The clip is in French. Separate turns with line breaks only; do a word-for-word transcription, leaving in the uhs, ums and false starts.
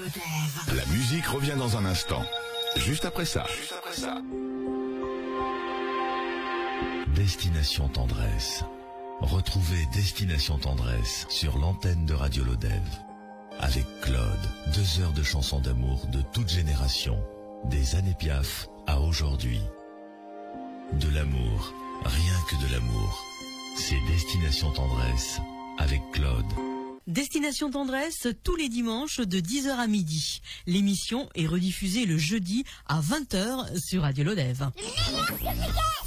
Lodève.
La musique revient dans un instant. Juste après ça. Juste après ça.
Destination Tendresse. Retrouvez Destination Tendresse sur l'antenne de Radio Lodève. Avec Claude, deux heures de chansons d'amour de toute génération, des années Piaf à aujourd'hui. De l'amour, rien que de l'amour. C'est Destination Tendresse avec Claude.
Destination Tendresse, tous les dimanches de dix heures à midi. L'émission est rediffusée le jeudi à vingt heures sur Radio Lodève.